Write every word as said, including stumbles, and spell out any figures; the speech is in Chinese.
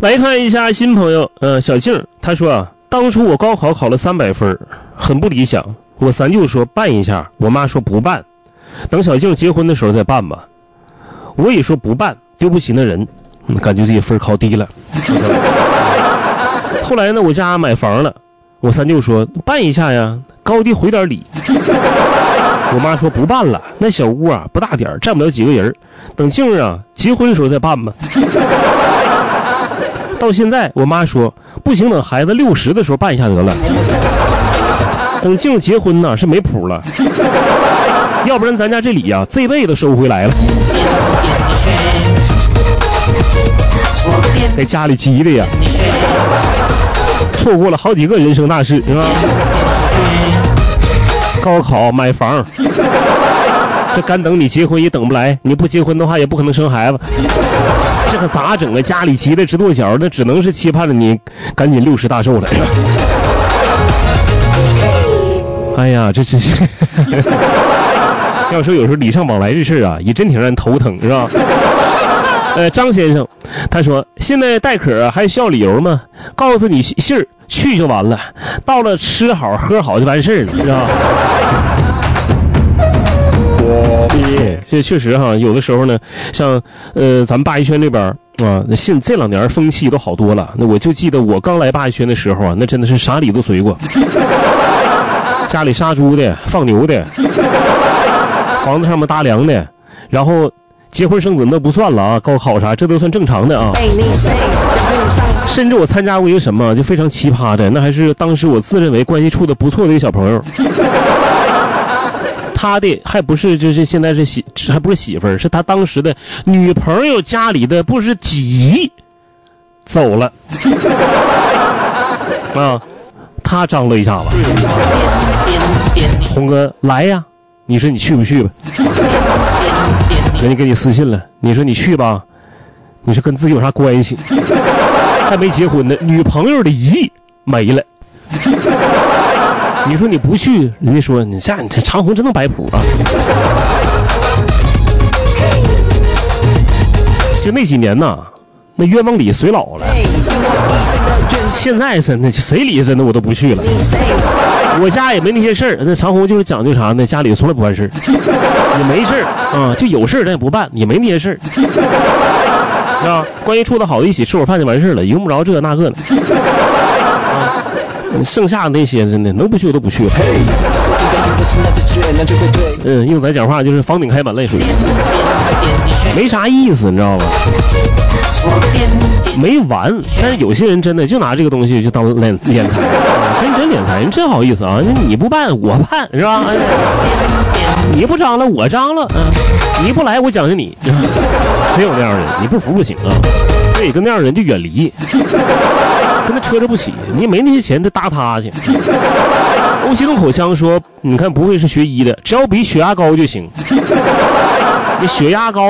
来看一下新朋友，呃，小静，他说啊，当初我高考考了三百分，很不理想。我三舅说办一下，我妈说不办，等小静结婚的时候再办吧。我也说不办，丢不起那人，嗯、感觉自己分考低了。后来呢，我家买房了，我三舅说办一下呀，高低回点礼。我妈说不办了，那小屋啊不大点，站不了几个人，等静啊结婚的时候再办吧。到现在我妈说不行，等孩子六十的时候办一下得了。等静结婚呢是没谱了，要不然咱家这礼呀、啊、这辈子收不回来了。给家里急的呀，错过了好几个人生大事，是吧？高考买房，这干等你结婚也等不来，你不结婚的话也不可能生孩子，这可咋整啊？家里急得直跺脚，那只能是期盼着你赶紧六十大寿了。哎呀，这真是要说有时候礼尚往来这事啊，也真挺让人头疼，是吧？呃，张先生他说现在代课还需要理由吗？告诉你信儿去就完了，到了吃好喝好就完事儿了，是吧？这确实哈，有的时候呢，像呃咱们鲅鱼圈那边啊，现这两年风气都好多了。那我就记得我刚来鲅鱼圈的时候啊，那真的是啥礼都随过，家里杀猪的、放牛的、房子上面搭梁的，然后结婚生子那不算了啊，高考啥这都算正常的啊。甚至我参加过一个什么就非常奇葩的，那还是当时我自认为关系处的不错的一个小朋友。他的还不是就是现在是媳还不是媳妇儿，是他当时的女朋友家里的不是几姨走了啊，他张罗一下子，红哥来呀，你说你去不去吧？人家给你私信了，你说你去吧，你说跟自己有啥关系？还没结婚呢，女朋友的姨没了。你说你不去，人家说你这你这长虹真能摆谱啊！就那几年呐，那冤枉礼随老了。现在是那谁礼真的我都不去了。我家也没那些事儿，那长虹就是讲究啥呢？家里从来不办事儿，也没事儿啊，就有事儿咱也不办，也没那些事儿，是吧？关系处的好的一起吃会饭就完事儿了，用不着这那个的。剩下那些真的能不去我都不去了。嗯，用咱讲话就是房顶开门了，属于没啥意思，你知道吧？没完。但是有些人真的就拿这个东西就当敛敛财，真真敛财，人真好意思啊！你不办我办是吧？你不张了我张了，嗯，你不来我讲究你，真有那样的人，你不服不行啊！所以跟那样的人就远离。跟他车着不起，你也没那些钱，就搭他去。欧西东口腔说，你看不会是学医的，只要比血压高就行。你血压高